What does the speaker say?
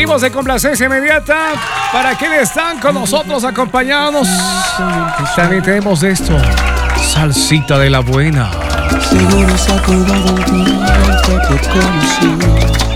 Seguimos de complacencia inmediata para quienes están con nosotros acompañados. También tenemos esto, salsita de la buena. Seguro se ha acordado el día que te conocí.